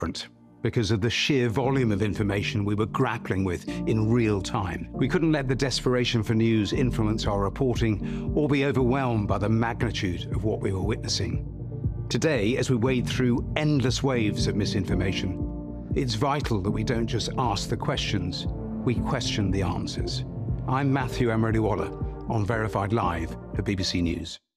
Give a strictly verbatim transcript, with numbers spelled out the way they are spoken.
different because of the sheer volume of information we were grappling with in real time. We couldn't let the desperation for news influence our reporting or be overwhelmed by the magnitude of what we were witnessing. Today, as we wade through endless waves of misinformation, it's vital that we don't just ask the questions, we question the answers. I'm Matthew Emery-Waller on Verified Live for B B C News.